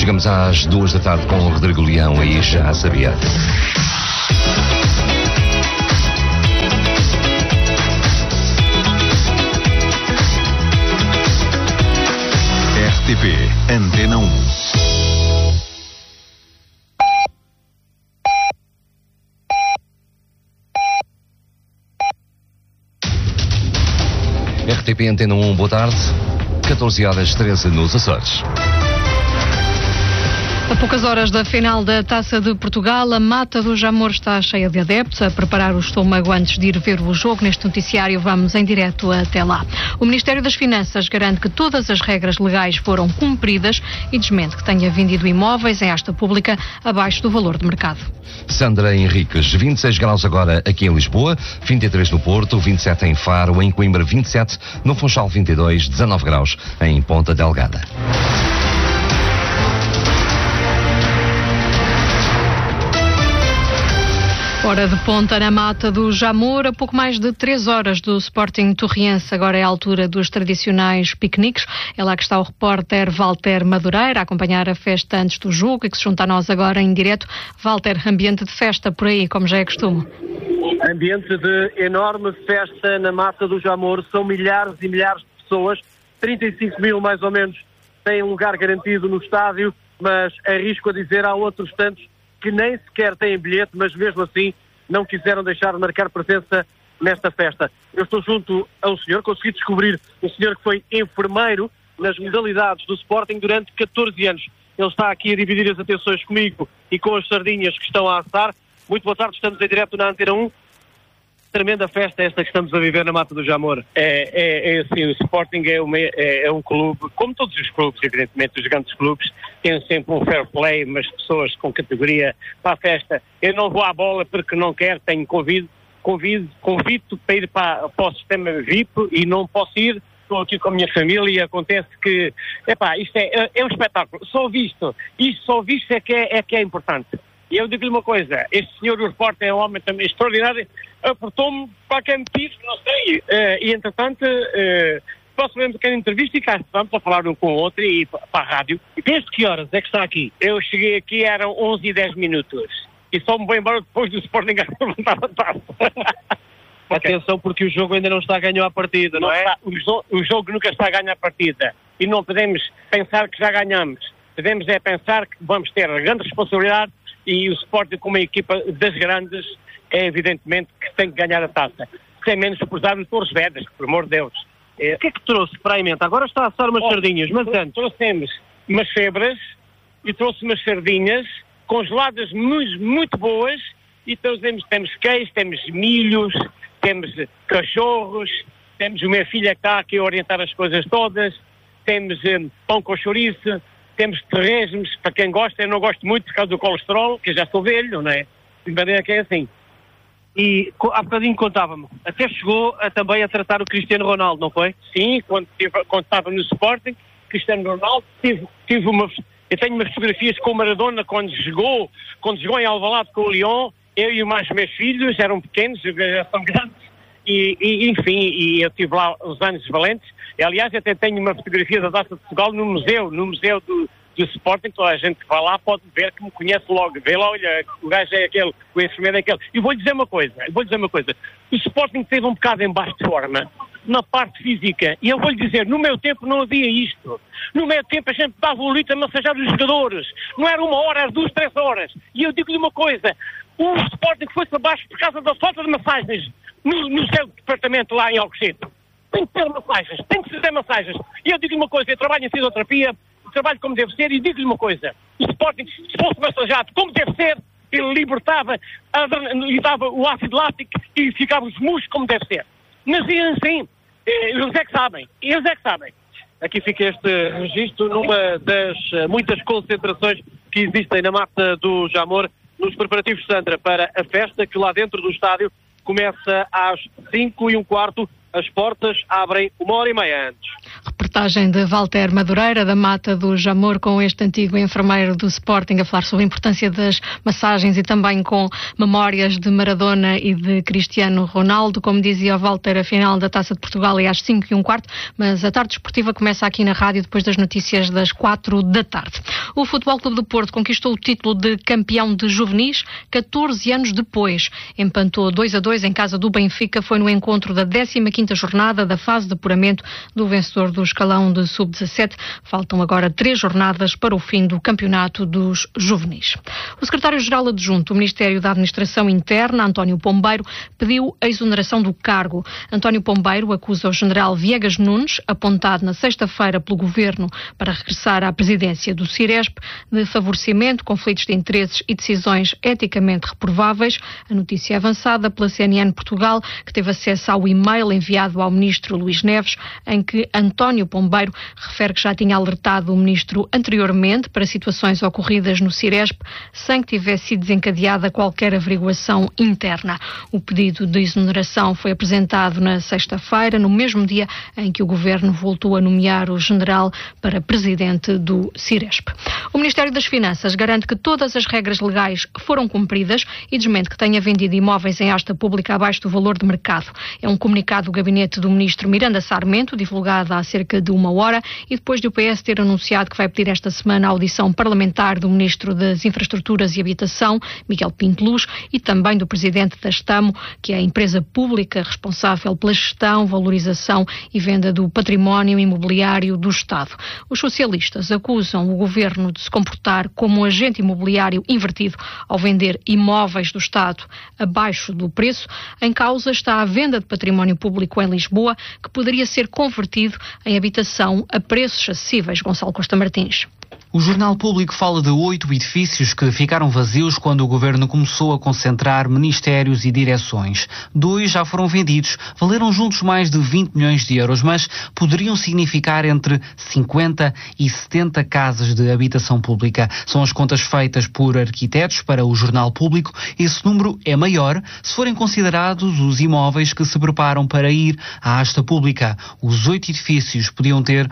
Chegamos às 2 da tarde com o Rodrigo Leão e já sabia. RTP Antena 1. RTP Antena 1, boa tarde. 14h13 nos Açores. A poucas horas da final da Taça de Portugal, a Mata do Jamor está cheia de adeptos a preparar o estômago antes de ir ver o jogo. Neste noticiário vamos em direto até lá. O Ministério das Finanças garante que todas as regras legais foram cumpridas e desmente que tenha vendido imóveis em asta pública abaixo do valor de mercado. Sandra Henriques, 26 graus agora aqui em Lisboa, 23 no Porto, 27 em Faro, em Coimbra 27, no Funchal 22, 19 graus em Ponta Delgada. Hora de ponta na Mata do Jamor, a pouco mais de 3 horas do Sporting Torriense. Agora é a altura dos tradicionais piqueniques. É lá que está o repórter Walter Madureira a acompanhar a festa antes do jogo e que se junta a nós agora em direto. Walter, ambiente de festa por aí, como já é costume. Ambiente de enorme festa na Mata do Jamor. São milhares e milhares de pessoas. 35 mil mais ou menos têm lugar garantido no estádio, mas arrisco a dizer há outros tantos que nem sequer têm bilhete, mas mesmo assim não quiseram deixar de marcar presença nesta festa. Eu estou junto a um senhor, consegui descobrir um senhor que foi enfermeiro nas modalidades do Sporting durante 14 anos. Ele está aqui a dividir as atenções comigo e com as sardinhas que estão a assar. Muito boa tarde, estamos em direto na Antena 1. Tremenda festa esta que estamos a viver na Mata do Jamor. É assim, o Sporting é um clube, como todos os clubes, evidentemente, os grandes clubes, têm sempre um fair play, mas pessoas com categoria para a festa. Eu não vou à bola porque não quero, tenho convite para ir para o sistema VIP e não posso ir. Estou aqui com a minha família e acontece que, isto é um espetáculo. Só visto é que é importante. E eu digo-lhe uma coisa, este senhor, o repórter, é um homem também extraordinário, apertou-me qualquer motivo, não sei, e entretanto, posso ver um pequena entrevista e cá estamos a falar um com o outro e para a rádio. E desde que horas é que está aqui? Eu cheguei aqui, eram 11h10, e só me vou embora depois do Sporting levantar a taça. Atenção, porque o jogo ainda não está a ganhar a partida, não é? O jogo nunca está a ganhar a partida, e não podemos pensar que já ganhamos, podemos pensar que vamos ter a grande responsabilidade. E o Sporting, como a equipa das grandes, é evidentemente que tem que ganhar a taça. Sem menos suportar o Torres Vedras, por amor de Deus. O que é que trouxe para a emenda? Agora está a assar umas sardinhas, mas antes... Trouxemos umas febras e trouxe umas sardinhas congeladas muito boas e temos queijo, temos milhos, temos cachorros, temos uma filha que está aqui a orientar as coisas todas, temos pão com chouriço, temos torresmos, para quem gosta. Eu não gosto muito por causa do colesterol, que eu já sou velho, não é? De maneira que é assim. E há bocadinho contava-me, até chegou também a tratar o Cristiano Ronaldo, não foi? Sim, quando estava no Sporting, Cristiano Ronaldo, eu tenho umas fotografias com o Maradona quando jogou em Alvalade com o Lyon, eu e mais meus filhos, eram pequenos, já são grandes, e eu estive lá os anos valentes. Aliás, até tenho uma fotografia da Taça de Portugal no museu do Sporting. Toda a gente que vai lá pode ver, que me conhece logo. Vê lá, olha, o gajo é aquele, o enfermeiro é aquele. E vou-lhe dizer uma coisa. O Sporting teve um bocado em baixo de forma, na parte física. E eu vou-lhe dizer, no meu tempo não havia isto. No meu tempo a gente dava um litro a massajar os jogadores. Não era 1 hora, era 2, 3 horas. E eu digo-lhe uma coisa. O Sporting foi-se abaixo por causa da falta de massagens no seu departamento lá em Alcochete. Tem que ter massagens, tem que fazer massagens. E eu digo-lhe uma coisa, eu trabalho em fisioterapia, trabalho como deve ser, e digo-lhe uma coisa, o Sporting, se fosse massajado como deve ser, ele libertava, lhe dava o ácido lático e ficava os músculos como deve ser. Mas assim, eles é que sabem. Aqui fica este registro numa das muitas concentrações que existem na Mata do Jamor, nos preparativos, Sandra, para a festa que lá dentro do estádio começa às 5h15. As portas abrem 1h30 antes. Reportagem de Walter Madureira, da Mata do Jamor, com este antigo enfermeiro do Sporting a falar sobre a importância das massagens e também com memórias de Maradona e de Cristiano Ronaldo. Como dizia o Walter, a final da Taça de Portugal é às 5h15, mas a tarde esportiva começa aqui na rádio depois das notícias das 4 da tarde. O Futebol Clube do Porto conquistou o título de campeão de juvenis 14 anos depois. Empatou 2-2 em casa do Benfica. Foi no encontro da 15ª jornada da fase de apuramento do vencedor do escalão de sub-17. Faltam agora 3 jornadas para o fim do campeonato dos juvenis. O secretário-geral adjunto do Ministério da Administração Interna, António Pombeiro, pediu a exoneração do cargo. António Pombeiro acusa o general Viegas Nunes, apontado na sexta-feira pelo governo para regressar à presidência do Ciresp, de favorecimento, conflitos de interesses e decisões eticamente reprováveis. A notícia é avançada pela CNN Portugal, que teve acesso ao e-mail enviado ao ministro Luís Neves, em que António Pombeiro refere que já tinha alertado o ministro anteriormente para situações ocorridas no Ciresp, sem que tivesse sido desencadeada qualquer averiguação interna. O pedido de exoneração foi apresentado na sexta-feira, no mesmo dia em que o governo voltou a nomear o general para presidente do Ciresp. O Ministério das Finanças garante que todas as regras legais foram cumpridas e desmente que tenha vendido imóveis em asta pública abaixo do valor de mercado. É um comunicado do gabinete do ministro Miranda Sarmento, divulgado há cerca de uma hora, e depois de o PS ter anunciado que vai pedir esta semana a audição parlamentar do ministro das Infraestruturas e Habitação, Miguel Pinto Luz, e também do presidente da Estamo, que é a empresa pública responsável pela gestão, valorização e venda do património imobiliário do Estado. Os socialistas acusam o governo de se comportar como um agente imobiliário invertido ao vender imóveis do Estado abaixo do preço. Em causa está a venda de património público em Lisboa, que poderia ser convertido em habitação a preços acessíveis. Gonçalo Costa Martins. O Jornal Público fala de 8 edifícios que ficaram vazios quando o governo começou a concentrar ministérios e direções. 2 já foram vendidos, valeram juntos mais de 20 milhões de euros, mas poderiam significar entre 50 e 70 casas de habitação pública. São as contas feitas por arquitetos para o Jornal Público. Esse número é maior se forem considerados os imóveis que se preparam para ir à asta pública. Os 8 edifícios podiam ter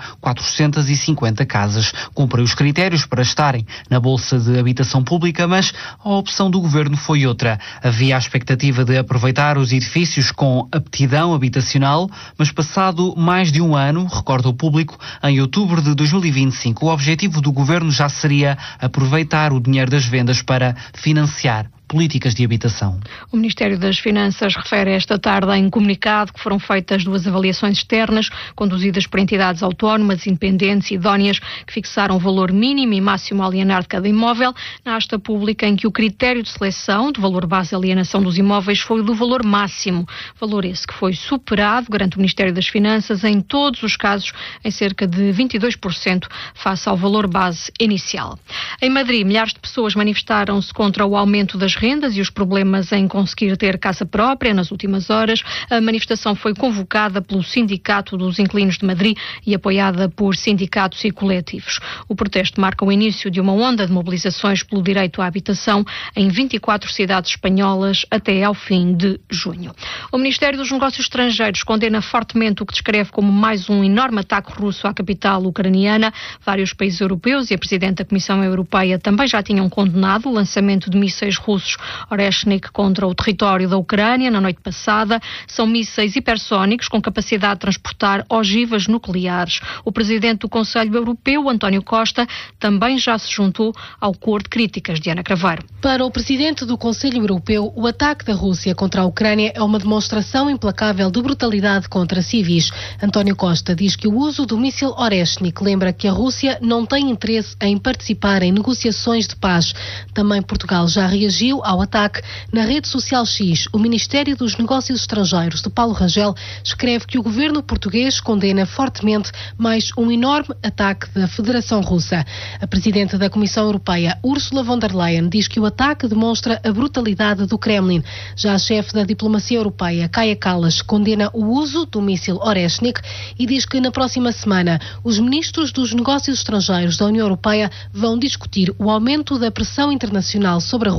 450 casas. Cumprem os critérios para estarem na Bolsa de Habitação Pública, mas a opção do governo foi outra. Havia a expectativa de aproveitar os edifícios com aptidão habitacional, mas passado mais de um ano, recorda o Público, em outubro de 2025, o objetivo do governo já seria aproveitar o dinheiro das vendas para financiar políticas de habitação. O Ministério das Finanças refere esta tarde em comunicado que foram feitas 2 avaliações externas, conduzidas por entidades autónomas, independentes e idóneas, que fixaram o valor mínimo e máximo a alienar de cada imóvel na asta pública, em que o critério de seleção do valor base de alienação dos imóveis foi o do valor máximo. Valor esse que foi superado, garante o Ministério das Finanças, em todos os casos, em cerca de 22% face ao valor base inicial. Em Madrid, milhares de pessoas manifestaram-se contra o aumento das rendas e os problemas em conseguir ter casa própria nas últimas horas. A manifestação foi convocada pelo Sindicato dos Inquilinos de Madrid e apoiada por sindicatos e coletivos. O protesto marca o início de uma onda de mobilizações pelo direito à habitação em 24 cidades espanholas até ao fim de junho. O Ministério dos Negócios Estrangeiros condena fortemente o que descreve como mais um enorme ataque russo à capital ucraniana. Vários países europeus e a Presidente da Comissão Europeia também já tinham condenado o lançamento de mísseis russos Oreshnik contra o território da Ucrânia na noite passada. São mísseis hipersónicos com capacidade de transportar ogivas nucleares. O Presidente do Conselho Europeu, António Costa, também já se juntou ao coro de críticas de Ana Craveiro. Para o Presidente do Conselho Europeu, o ataque da Rússia contra a Ucrânia é uma demonstração implacável de brutalidade contra civis. António Costa diz que o uso do míssil Oreshnik lembra que a Rússia não tem interesse em participar em negociações de paz. Também Portugal já reagiu ao ataque. Na rede social X, o Ministério dos Negócios Estrangeiros de Paulo Rangel escreve que o governo português condena fortemente mais um enorme ataque da Federação Russa. A Presidente da Comissão Europeia, Ursula von der Leyen, diz que o ataque demonstra a brutalidade do Kremlin. Já a chefe da diplomacia europeia, Kaja Kallas, condena o uso do míssil Oreshnik e diz que na próxima semana os ministros dos Negócios Estrangeiros da União Europeia vão discutir o aumento da pressão internacional sobre a Rússia.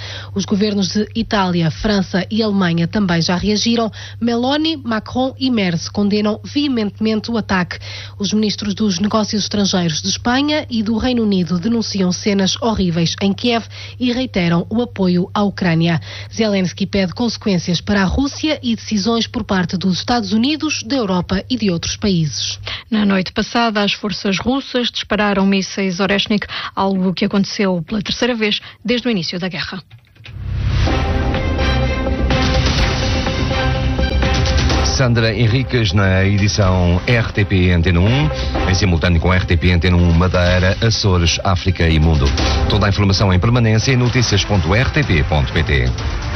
Os governos de Itália, França e Alemanha também já reagiram. Meloni, Macron e Merz condenam veementemente o ataque. Os ministros dos Negócios Estrangeiros de Espanha e do Reino Unido denunciam cenas horríveis em Kiev e reiteram o apoio à Ucrânia. Zelensky pede consequências para a Rússia e decisões por parte dos Estados Unidos, da Europa e de outros países. Na noite passada, as forças russas dispararam mísseis Oreshnik, algo que aconteceu pela terceira vez desde o início da guerra. Sandra Henriques na edição RTP Antena 1, em simultâneo com RTP Antena 1 Madeira, Açores, África e Mundo. Toda a informação em permanência em noticias.rtp.pt.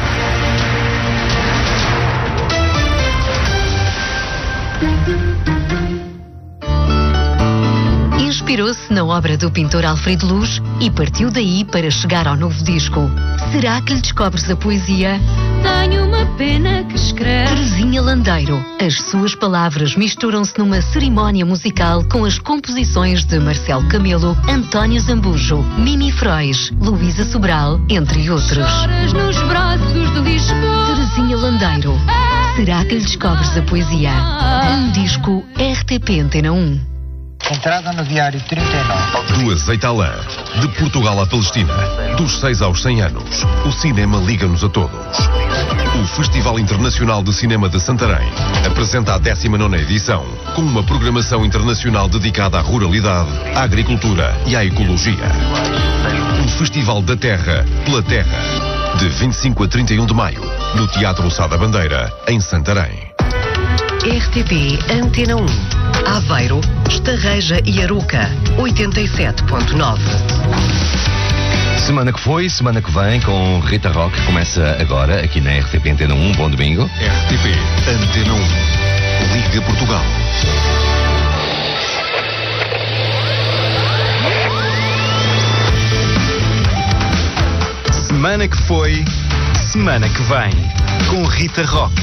Inspirou-se na obra do pintor Alfredo Luz e partiu daí para chegar ao novo disco. Será que lhe descobres a poesia? Tenho uma pena que escreve. Terezinha Landeiro. As suas palavras misturam-se numa cerimónia musical com as composições de Marcelo Camelo, António Zambujo, Mimi Frois, Luísa Sobral, entre outros. Choras nos braços de Lisboa. Terezinha Landeiro. Será que lhe descobres a poesia? Um disco RTP Antena 1. Entrada no Diário 39. Do azeite à lã, de Portugal à Palestina, dos 6 aos 100 anos, o cinema liga-nos a todos. O Festival Internacional de Cinema de Santarém apresenta a 19ª edição, com uma programação internacional dedicada à ruralidade, à agricultura e à ecologia. O Festival da Terra, pela Terra, de 25 a 31 de maio, no Teatro Sá da Bandeira, em Santarém. RTP Antena 1. Aveiro, Estarreja e Aroca, 87.9. Semana que foi, semana que vem, com Rita Roque, começa agora aqui na RTP Antena 1. Bom domingo. RTP Antena 1. Liga Portugal. Semana que foi, semana que vem, com Rita Roque.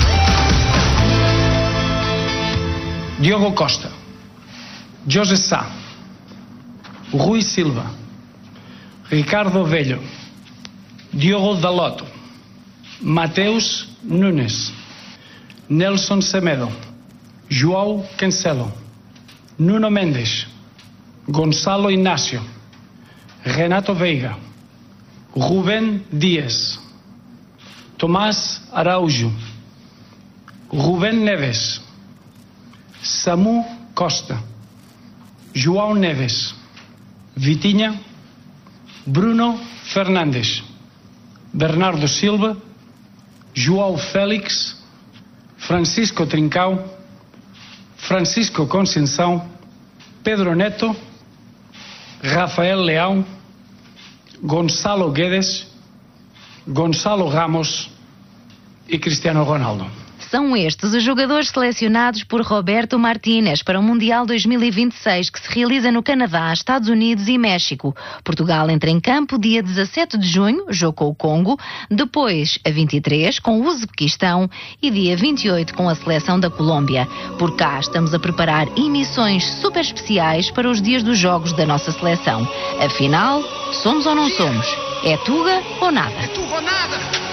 Diogo Costa, Jorge Sá, Rui Silva, Ricardo Velho, Diogo Dalotto, Mateus Nunes, Nelson Semedo, João Cancelo, Nuno Mendes, Gonçalo Inácio, Renato Veiga, Rubén Dias, Tomás Araújo, Rubén Neves, Samu Costa, João Neves, Vitinha, Bruno Fernandes, Bernardo Silva, João Félix, Francisco Trincão, Francisco Conceição, Pedro Neto, Rafael Leão, Gonçalo Guedes, Gonçalo Ramos e Cristiano Ronaldo. São estes os jogadores selecionados por Roberto Martínez para o Mundial 2026, que se realiza no Canadá, Estados Unidos e México. Portugal entra em campo dia 17 de junho, jogo com o Congo, depois a 23 com o Uzbequistão e dia 28 com a seleção da Colômbia. Por cá estamos a preparar emissões super especiais para os dias dos jogos da nossa seleção. Afinal, somos ou não somos? É Tuga ou nada? É Tuga ou nada!